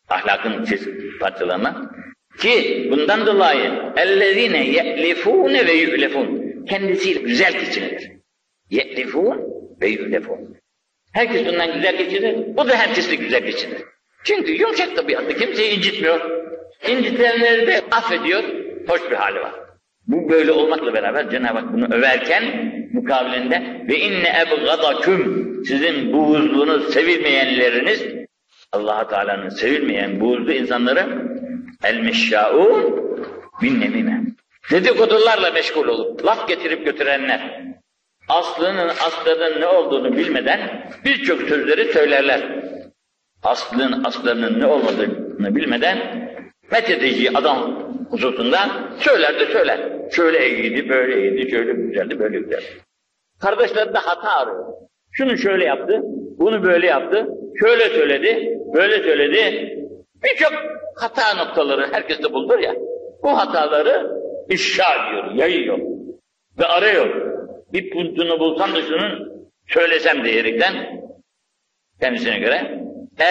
Ahlakın parçalarına. Ki bundan dolayı اَلَّذ۪ينَ يَأْلِفُونَ وَيُؤْلَفُونَ kendisiyle güzel geçinir. يَأْلِفُونَ وَيُؤْلَفُونَ herkes bundan güzel geçinir, o da herkesle güzel geçinir. Çünkü yumuşak tabiatlı, kimseyi incitmiyor. İncitenleri de affediyor, hoş bir hali var. Bu böyle olmakla beraber Cenab-ı Hak bunu överken mukabilinde ve inne ebgadaküm sizin buğuzluğunuz, sevilmeyenleriniz Allah-u Teala'nın sevilmeyen buğuzlu insanları el-meşşâûn bin nemime. Dedikodularla meşgul olup laf getirip götürenler aslının ne olduğunu bilmeden birçok sözleri söylerler. Aslarının ne olmadığını bilmeden methedeceği adam hususunda söyler de söyler. Şöyle iyiydi, böyle iyiydi, şöyle güzeldi, böyle güzeldi. Kardeşler de hata arıyor. Şunu şöyle yaptı, bunu böyle yaptı, şöyle söyledi, böyle söyledi. Birçok hata noktaları herkeste bulur ya. Bu hataları ifşa ediyor, yayıyor ve arıyor. Bir puntunu bulsam da şunun söylesem diyerekten kendisine göre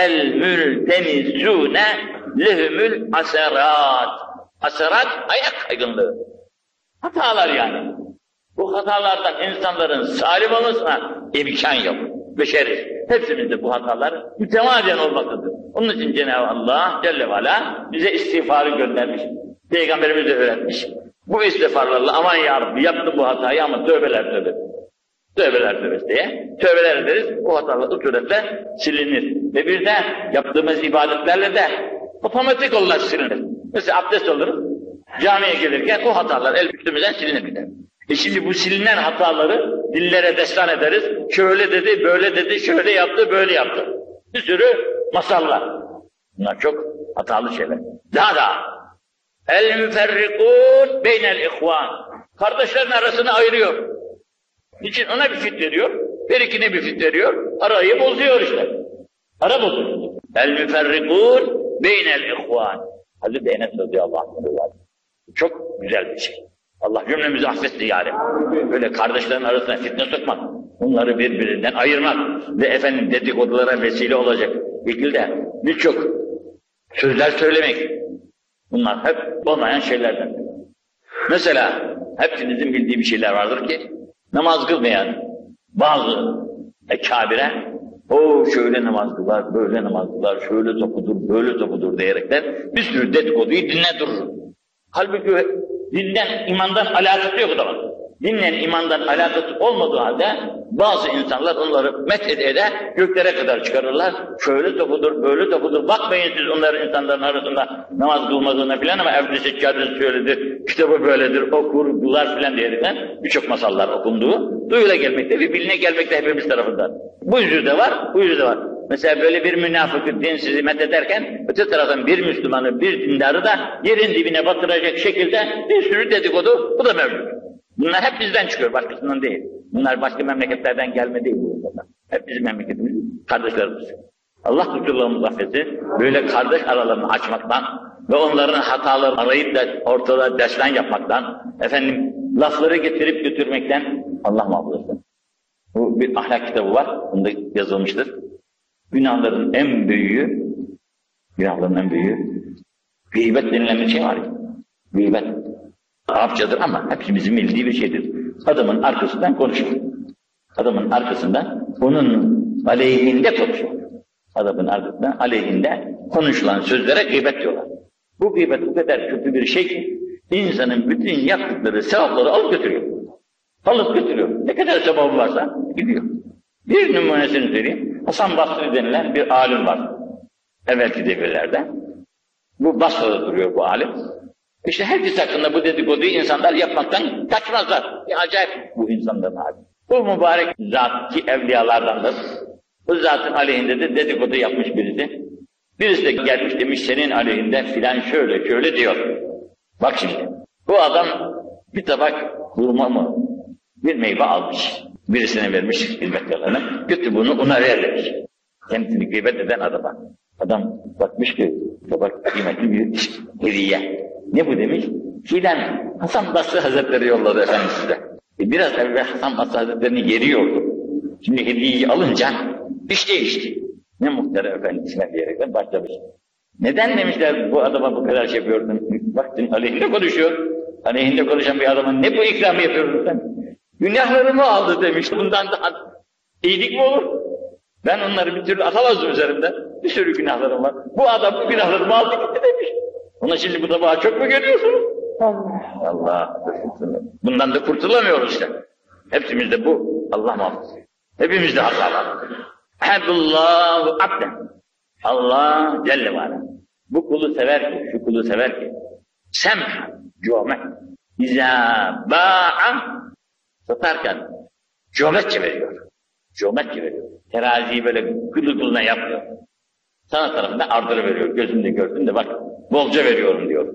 el-mültemizûne lehumul aserat. Aserat ayak kaygınlığı. Hatalar yani. Bu hatalardan insanların salim olmasına imkan yok. Beşeriz. Hepsimizde bu hatalar mütemadiyen olmaktadır. Onun için Cenab-ı Allah Celle ve Ala bize istiğfarı göndermiş. Peygamberimiz de öğretmiş. Bu istiğfarlarla aman ya Rabbi yaptım bu hatayı ama tövbeler tövbe. Tövbeler tövbesi diye tövbeler ederiz. O hatalar o suretle silinir. Ve bir de yaptığımız ibadetlerle de otomatik olarak silinir. Mesela abdest alırız. Camiye gelirken o hatalar el üstümüzden silinir gider. Şimdi bu silinen hataları dillere destan ederiz. Şöyle dedi, böyle dedi, şöyle yaptı, böyle yaptı. Bir sürü masallar. Bunlar çok hatalı şeyler. Daha. El-müferrikûn beynel-ihvân. Kardeşlerin arasını ayırıyor. Niçin? Ona bir fit veriyor, berikine bir fit veriyor, arayı bozuyor işte. Ara bozuyor. El-müferrikûn beynel-ihvân. Hazreti Enes radıyallahu anh. Çok güzel bir şey. Allah cümlemizi affetti yani. Böyle kardeşlerin arasına fitne sokmak, bunları birbirinden ayırmak ve efendim dedikodulara vesile olacak şekilde birçok sözler söylemek. Bunlar hep olmayan şeylerden. Mesela hepinizin bildiği bir şeyler vardır ki namaz kılmayan bazı ekabire o şöyle namaz kılar, böyle namaz kılar, şöyle topudur, böyle topudur diyerekten bir sürü dedikoduyu dinle durur. Halbuki dinden, imandan alakası yok o zaman. Dinle imandan alakası olmadığı halde bazı insanlar onları methede göklere kadar çıkarırlar. Şöyle topudur, böyle topudur. Bakmayın siz onların insanların arasında namaz kılmadığına filan ama evde seccadesi şöyledir, kitabı böyledir, okur, kılar filan diyerekten birçok masallar okunduğu duyula gelmekte ve biline gelmekte hepimiz tarafından. Bu yüzü de var, bu yüzü de var. Mesela böyle bir münafıkı, dinsizi methederken öte taraftan bir Müslümanı, bir dindarı da yerin dibine batıracak şekilde bir sürü dedikodu, bu da mevcut. Bunlar hep bizden çıkıyor, başkasından değil. Bunlar başka memleketlerden gelme değil bu insanlar. Hep bizim memleketimiz, kardeşlerimiz. Allah kusurlarımız affetsin, böyle kardeş aralarını açmaktan ve onların hatalarını arayıp da ortada destan yapmaktan, efendim lafları getirip götürmekten Allah muhafaza etsin. Bu bir ahlak kitabı var, bunda yazılmıştır. Günahların en büyüğü, gıybet denilen bir şey var ya, gıybet. Arapçadır ama hepimizin bildiği bir şeydir. Adamın arkasından konuşur. Adamın arkasından onun aleyhinde konuşur. Adamın arkasından aleyhinde konuşulan sözlere gıybet diyorlar. Bu gıybet bu kadar kötü bir şey ki insanın bütün yaptıkları sevapları alıp götürüyor. Alıp götürüyor. Ne kadar sevabı varsa gidiyor. Bir numunesini söyleyeyim. Hasan Basri denilen bir alim var. Evvelki devirlerde. Bu Basra'da duruyor bu alim. İşte herkes hakkında bu dedikoduyu insanlar yapmaktan kaçmazlar. Acayip bu insanların hali. Bu mübarek zat ki evliyalardandır. Bu zatın aleyhinde de dedikodu yapmış birisi. Birisi de gelmiş demiş senin aleyhinde filan şöyle şöyle diyor. Bak şimdi. Bu adam bir tabak hurma mı bir meyve almış. Birisine vermiş hizmetkarlarına. Götür bunu ona ver demiş. Kendisini gıybet eden adama. Adam bakmış ki tabak kıymetli bir hediye. Ne bu demiş? Filan Hasan Basri Hazretleri yolladı efendim size. Biraz evvel Hasan Basri Hazretleri'ni yeriyordu. Şimdi hediyeyi alınca iş değişti. Ne muhterem efendim hizmet diyerekten başlamış. Neden demişler bu adama bu kadar şey yapıyordun? Baktın aleyhinde konuşuyor. Aleyhinde konuşan bir adama ne bu ikram yapıyordun sen? Günahlarımı aldı demiş. Bundan daha iyilik mi olur? Ben onları bir türlü atamazdım üzerimden. Bir sürü günahlarım var. Bu adam bu günahlarımı aldı gitti demiş. Ona şimdi bu tabağı çok mu görüyorsunuz? Allah Allah. Bundan da kurtulamıyoruz işte. Hepsimizde bu. Allah muhafaza. Hepimizde hata var. Habullahu abden. Allah Celle ve Ala. Bu kulu sever ki, şu kulu sever ki. Semh, cömert. İzâ ba'a satarken cömertçe veriyor. Cömertçe veriyor. Teraziyi böyle kılı kılına yapmıyor. Sana tarafında ardını veriyor. Gözünde gördün de bak bolca veriyorum diyor.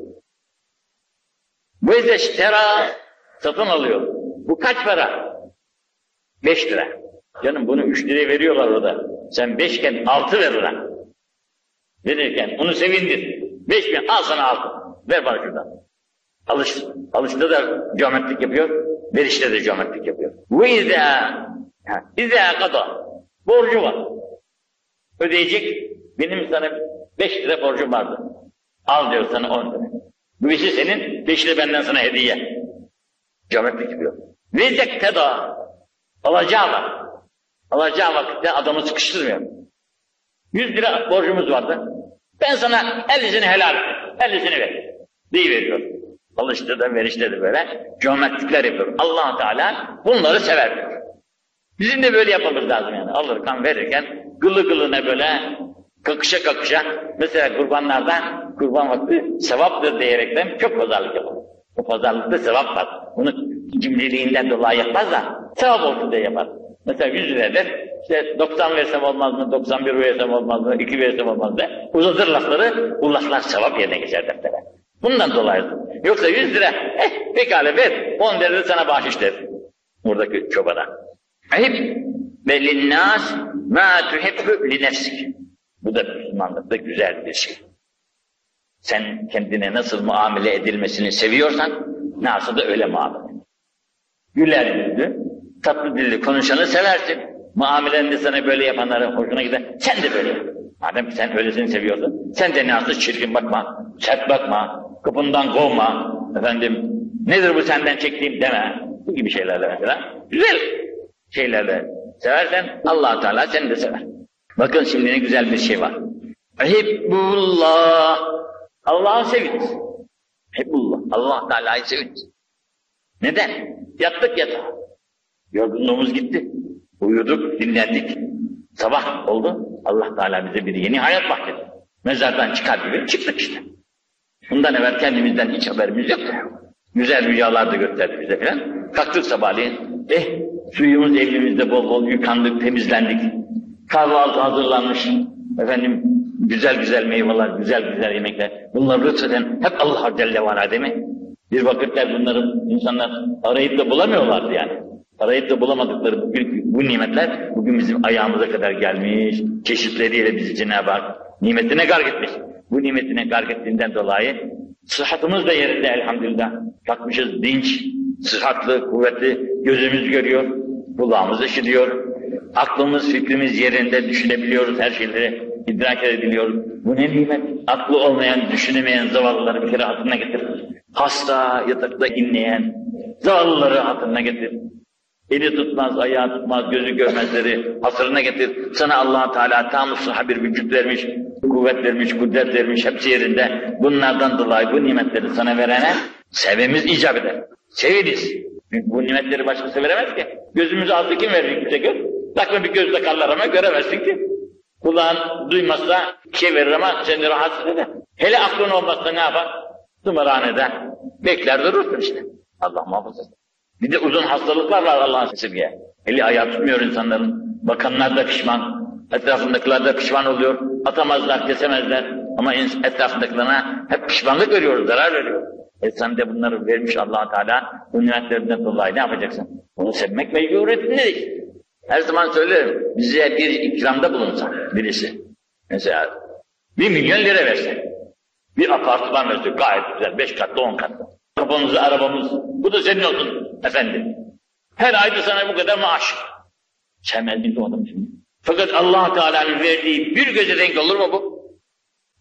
Bu ezeştera satın alıyor. Bu kaç para? 5 lira. Canım bunu 3 liraya veriyorlar orada. Sen 5 iken 6 ver lira. Verirken onu sevindir. 5 bin al sana 6. Ver bana şuradan. Alışta da cömertlik yapıyor. Verişte de cömertlik yapıyor. Ve izâ kada. Borcu var. Ödeyecek. Benim sana 5 lira borcum vardı. Al diyor sana 10 lira. Bu işi senin, 5 lira benden sana hediye. Cömertlik yapıyor. Ve zekteda. Alacağı var. Alacağı vakitte adamı sıkıştırmıyor. 100 lira borcumuz vardı. Ben sana 50'sini helal et. 50'sini ver. Deyiveriyor. Alışta da verişte de böyle cömertlikler yapıyor. Allah Teala bunları sever diyor. Bizim de böyle yapmamız lazım yani. Alırken verirken gılı gılına böyle kakışa kakışa mesela kurbanlardan kurban vakti sevaptır diyerekten çok pazarlık yapar. O pazarlıkta sevap var. Bunu cimriliğinden dolayı yapmaz da sevap olsun diye yapar. Mesela 100 liradır, işte 90 versem olmaz mı, 91 versem olmaz mı, 2 versem olmaz mı? Uzatır lafları, bu laflar sevap yerine geçer deftere. Bundan dolayı. Yoksa 100 lira, pekala ver, 10 lira da sana bahşiş der. Buradaki çobana. Ahib ve linnâs mâ tuhibbu li nefsik. Bu da Müslümanlıkta güzel bir şey. Sen kendine nasıl muamele edilmesini seviyorsan, nasıl da öyle muamele. Güler yüzlü, tatlı dilli konuşanı seversin. Muamelende sana böyle yapanlara hoşuna gider. Sen de böyle yap. Madem ki sen öylesini seviyorsun, sen de nasıl çirkin bakma, sert bakma, kapından kovma, efendim, nedir bu senden çektiğim deme. Bu gibi şeylerle mesela. Güzel şeylerle seversen Allah Teala seni de sever. Bakın şimdi ne güzel bir şey var. Hibbullah. Allah'ı seviniz. Hibbullah. Allah Teala'yı seviniz. Neden? Yattık yatağa. Yorgunluğumuz gitti. Uyuduk, dinlendik. Sabah oldu. Allah Teala bize bir yeni hayat bahşetti. Mezardan çıkar gibi çıktık işte. Bundan evvel kendimizden hiç haberimiz yoktu. Güzel rüyalar da gösterdi bize filan. Kalktık sabahleyin. Suyumuz evimizde bol bol yıkandık, temizlendik. Kahvaltı hazırlanmış. Efendim güzel güzel meyveler, güzel güzel yemekler. Bunlar lütfen hep Allah Celle ve Ala değil mi? Bir vakitler bunları insanlar arayıp da bulamıyorlardı yani. Arayıp da bulamadıkları bu nimetler bugün bizim ayağımıza kadar gelmiş. Çeşitleriyle bizi Cenab-ı Hak nimetine gark etmiş. Bu nimetine gark ettiğinden dolayı sıhhatımız da yerinde elhamdülillah. Kalkmışız dinç, sıhhatlı, kuvvetli, gözümüz görüyor, kulağımız işitiyor. Aklımız, fikrimiz yerinde düşünebiliyoruz, her şeyleri idrak edebiliyoruz. Bu ne nimet? Aklı olmayan, düşünemeyen zavallıları bir kere hatırına getir. Hasta, yatakta inleyen zavallıları hatırına getir. Eli tutmaz, ayağı tutmaz, gözü görmezleri hatırına getir. Sana Allah Teala tam sıhha bir vücut vermiş, kuvvet vermiş, kudret vermiş, hepsi yerinde. Bunlardan dolayı bu nimetleri sana verene sevmemiz icap eder. Seviniz. Çünkü bu nimetleri başkası veremez ki. Gözümüzü aldı kim verir bize göz? Takma bir gözle kallar ama göremezsin ki. Kulağın duymazsa şey verir ama seni rahatsız eder. Hele aklın olmazsa ne yapar? Tımarhanede bekler durursun işte. Allah muhafaza. Bir de uzun hastalıklar var Allah'ın esirgeye. Eli ayağı tutmuyor insanların. Bakanlar da pişman. Etrafındakiler de pişman oluyor. Atamazlar, kesemezler. Ama etrafındakilerine hep pişmanlık veriyor, zarar veriyor. Sen de bunları vermiş Allah Teala. Bu nimetlerinden dolayı ne yapacaksın? Onu sevmek mecburiyetindedir. Her zaman söylerim, bize bir ikramda bulunsa birisi. Mesela 1 milyon lira verse, bir apartman verse gayet güzel, 5 katlı 10 katlı. Kapımız, arabamız, bu da senin olsun efendi. Her ayda sana bu kadar maaş. Sevmez miyiz o adamı şimdi? Fakat Allah Teala'nın verdiği bir göze denk olur mu bu?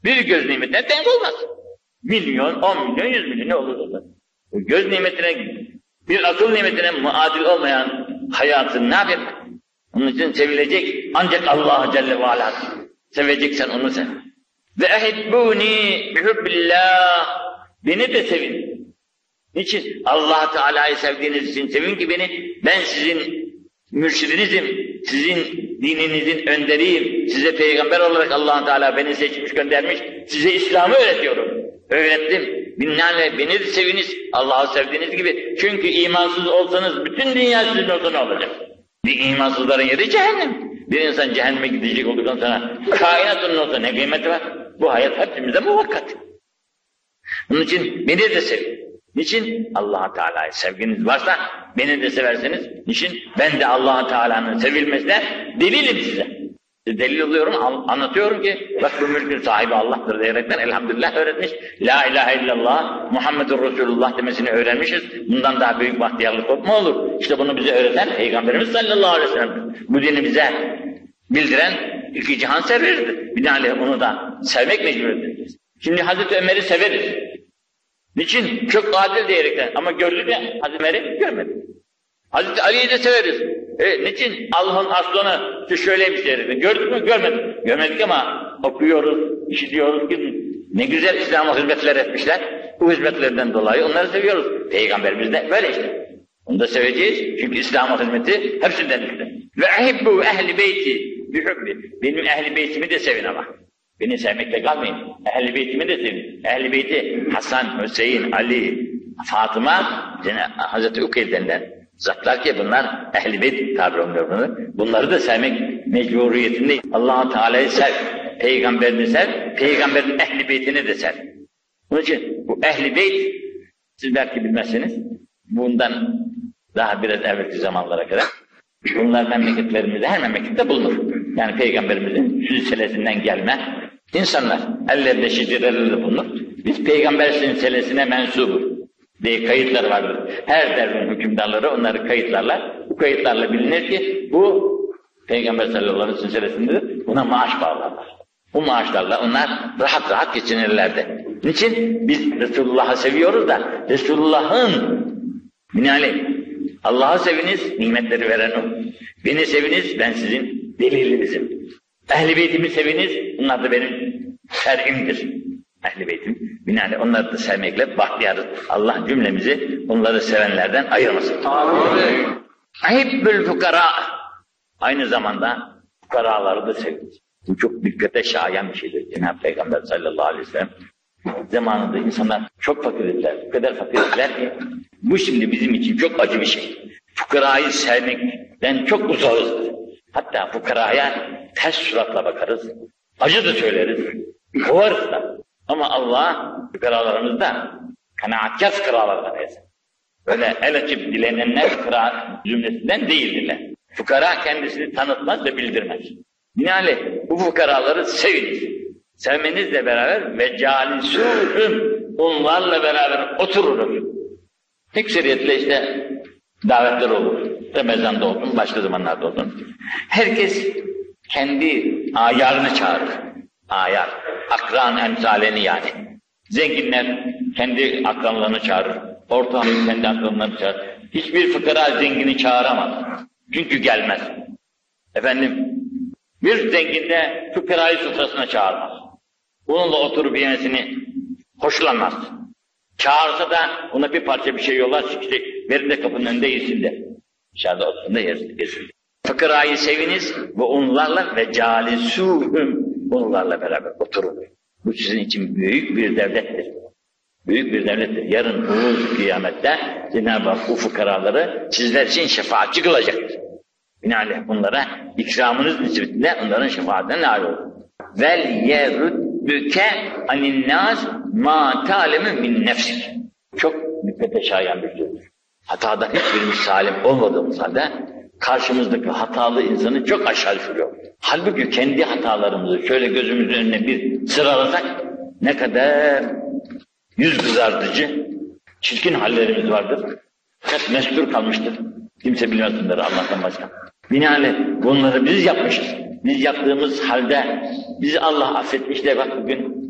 Bir göz nimetine denk olmaz. Milyon, 10 milyon, 100 milyon ne olur da. Göz nimetine, bir akıl nimetine muadil olmayan hayatın ne yapayım? Onun için sevilecek ancak Allah Celle ve Ala. Seveceksen onu sev. Ve ehibbuni bihubbillah. Beni de sevin. Niçin? Allah Teala'yı sevdiğiniz için sevin ki beni, ben sizin mürşidinizim, sizin dininizin önderiyim. Size peygamber olarak Allah Teala beni seçmiş, göndermiş. Size İslam'ı öğretiyorum. Öğrettim. Binlerle beni de seviniz. Allah'ı sevdiğiniz gibi. Çünkü imansız olsanız bütün dünya sizin olsa ne olacak? Bir imansızların yeri cehennem. Bir insan cehenneme gidecek olduktan sonra kainatın olsa ne kıymeti var? Bu hayat hepimize muvakkat. Onun için beni de sevin. Niçin? Allah Teala'yı sevginiz varsa beni de seversiniz. Niçin? Ben de Allah Teala'nın sevilmesine delilim size. Delil oluyorum, anlatıyorum ki bak bu mülkün sahibi Allah'tır diyerekten elhamdülillah öğretmiş. La ilahe illallah Muhammedur Resulullah demesini öğrenmişiz. Bundan daha büyük bahtiyarlık mu olur? İşte bunu bize öğreten Peygamberimiz sallallahu aleyhi ve sellem. Bu dini bize bildiren iki cihan serveridir. Binaenaleyh onu da sevmek mecburiyetindeyiz. Şimdi Hazreti Ömer'i severiz. Niçin? Çok adil diyerekten. Ama gördük ya Hazreti Ömer'i görmedik. Hazreti Ali'yi de severiz. Niçin? Allah'ın aslanı şu şöyleymiş diyerekten. Gördük mü? Görmedik. Görmedik ama okuyoruz, işitiyoruz ki ne güzel İslam'a hizmetler etmişler. Bu hizmetlerinden dolayı onları seviyoruz. Peygamberimiz de böyle işte. Onu da seveceğiz. Çünkü İslam'a hizmeti hepsinden üstün. Ve ehibbu ehli beyti bihubbi. Benim ehli beytimi de sevin ama. Beni sevmekle kalmayın. Ehli beytimi de sevin. Ehli beyti Hasan, Hüseyin, Ali, Fatıma, Hazreti Ukeyl denilen zatlar ki bunlar ehli beyt tabiri. Bunları da sevmek mecburiyetindeyiz. Allah-u Teala'yı sev, peygamberini sev, peygamberin ehli beytini de sev. Onun için bu ehli beyt, siz belki bilmezsiniz, bundan daha biraz evvelki zamanlara kadar bunlar memleketlerimizde, her memlekette bulunur. Yani Peygamberimizin silsilesinden gelme insanlar, ellerinde şecerelerle bulunur. Biz Peygamber silsilesine mensubuz diye kayıtlar vardır. Her devrin hükümdarları onları kayıtlarlar. Bu kayıtlarla bilinir ki bu Peygamber sallallahu aleyhi ve sellem silsilesindedir. Buna maaş bağlarlar. Bu maaşlarla onlar rahat rahat geçinirlerdi. Niçin? Biz Resulullah'ı seviyoruz da Resulullah'ın binaenaleyh Allah'ı seviniz, nimetleri veren o. Beni seviniz, ben sizin delilinizim. Ehl-i beytimi seviniz, bunlar da benim şer'imdir. Ehl-i beytim, binaenaleyh onları da sevmekle bahtiyarız. Allah cümlemizi onları sevenlerden ayırmasın. Amin. Ahibbül fukara. Aynı zamanda fukaraları da seviniz. Bu çok dikkate şayan bir şeydir. Cenab-ı Peygamber sallallahu aleyhi ve sellem zamanında insanlar çok fakirdiler, o kadar fakirdiler ki bu şimdi bizim için çok acı bir şey. Fukarayı sevmekten çok uzağızdır. Hatta fukaraya ters suratla bakarız, acı da söyleriz, kovarız da. Ama Allah fukaralarımızda kanaatkar fukaralardan eylesin. Böyle el açıp dilenenler fukara cümlesinden değildirler. Fukara kendisini tanıtmaz ve bildirmez. Binaenaleyh bu fukaraları seviniz. Sevmenizle beraber ve calisuhum, onlarla beraber otururuz. Ekseriyetle işte davetler olur. Ramazan'da olsun, başka zamanlarda olsun. Herkes kendi ayarını çağırır. Ayar, akran emsaleni yani. Zenginler kendi akranlarını çağırır. Orta kendi akranlarını çağırır. Hiçbir fıkara zengini çağıramaz. Çünkü gelmez. Efendim, bir zengin de fıkrayı sofrasına çağırmaz. Onunla oturup yemesini hoşlanmaz. Çağırsa da ona bir parça bir şey yollar, işte verin de kapının önünde yesin de. Dışarıda oturun da yesin. Fıkrayı seviniz ve onlarla ve calisuhum, onlarla beraber oturun. Bu sizin için büyük bir devlettir. Büyük bir devlettir. Yarın ulus kıyamette Cenab-ı Hak bu fıkaraları sizler için şefaatçi kılacaktır. Binaenaleyh bunlara ikramınız nispetinde onların şefaatine nail olun. Vel yeruddüke aninnâs mâ ta'lemu min nefsik. Çok dikkate şayan bir sözdür. Hatadan hiçbirimiz salim olmadığımız halde karşımızdaki hatalı insanı çok aşağı düşürüyor. Halbuki kendi hatalarımızı şöyle gözümüzün önüne bir sıralasak ne kadar yüz kızartıcı, çirkin hallerimiz vardır. Hep mestur kalmıştır. Kimse bilmez bunları Allah'tan başka. Binaenaleyh bunları biz yapmışız. Biz yaptığımız halde bizi Allah affetmiş de bak bugün